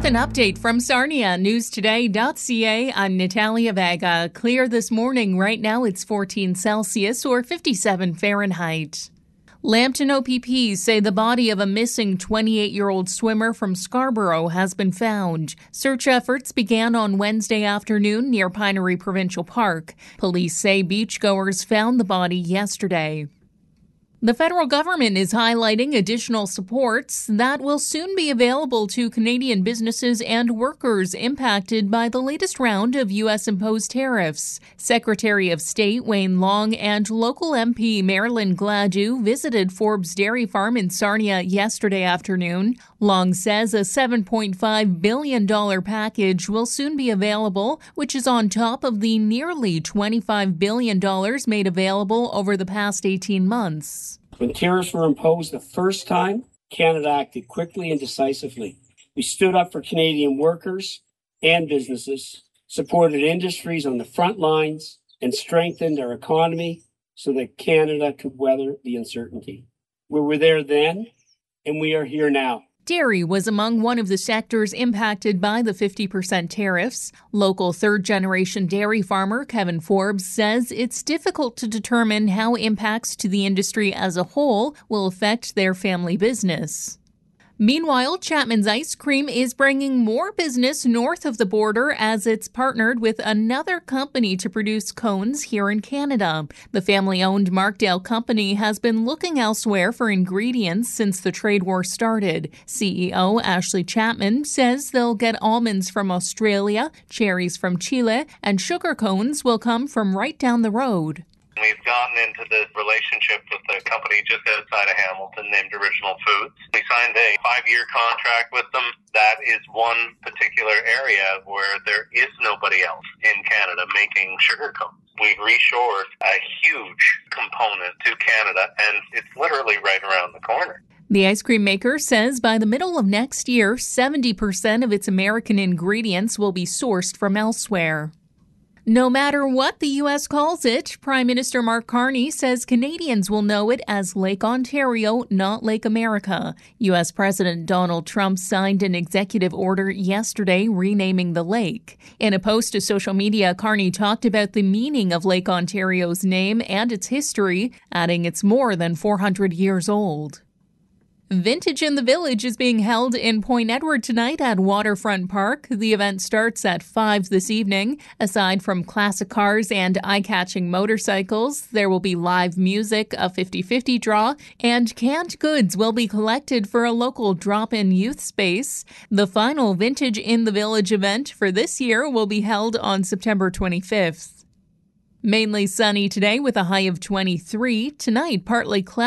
With an update from Sarnia, newstoday.ca, I'm Natalia Vega. Clear this morning. Right now it's 14 Celsius or 57 Fahrenheit. Lambton OPP say the body of a missing 28-year-old swimmer from Scarborough has been found. Search efforts began on Wednesday afternoon near Pinery Provincial Park. Police say beachgoers found the body yesterday. The federal government is highlighting additional supports that will soon be available to Canadian businesses and workers impacted by the latest round of U.S.-imposed tariffs. Secretary of State Wayne Long and local MP Marilyn Gladue visited Forbes Dairy Farm in Sarnia yesterday afternoon. Long says a $7.5 billion package will soon be available, which is on top of the nearly $25 billion made available over the past 18 months. When tariffs were imposed the first time, Canada acted quickly and decisively. We stood up for Canadian workers and businesses, supported industries on the front lines, and strengthened our economy so that Canada could weather the uncertainty. We were there then, and we are here now. Dairy was among one of the sectors impacted by the 50% tariffs. Local third-generation dairy farmer Kevin Forbes says it's difficult to determine how impacts to the industry as a whole will affect their family business. Meanwhile, Chapman's Ice Cream is bringing more business north of the border as it's partnered with another company to produce cones here in Canada. The family-owned Markdale company has been looking elsewhere for ingredients since the trade war started. CEO Ashley Chapman says they'll get almonds from Australia, cherries from Chile, and sugar cones will come from right down the road. We've gotten into this relationship with a company just outside of Hamilton named Original Foods. We signed a 5-year contract with them. That is one particular area where there is nobody else in Canada making sugar cones. We've reshored a huge component to Canada, and it's literally right around the corner. The ice cream maker says by the middle of next year, 70% of its American ingredients will be sourced from elsewhere. No matter what the U.S. calls it, Prime Minister Mark Carney says Canadians will know it as Lake Ontario, not Lake America. U.S. President Donald Trump signed an executive order yesterday renaming the lake. In a post to social media, Carney talked about the meaning of Lake Ontario's name and its history, adding it's more than 400 years old. Vintage in the Village is being held in Point Edward tonight at Waterfront Park. The event starts at 5 this evening. Aside from classic cars and eye-catching motorcycles, there will be live music, a 50-50 draw, and canned goods will be collected for a local drop-in youth space. The final Vintage in the Village event for this year will be held on September 25th. Mainly sunny today with a high of 23. Tonight, partly cloudy.